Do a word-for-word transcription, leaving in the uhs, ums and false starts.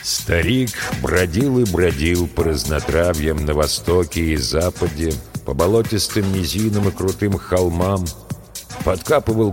Старик бродил и бродил по разнотравьям на востоке и западе, по болотистым низинам и крутым холмам, подкапывал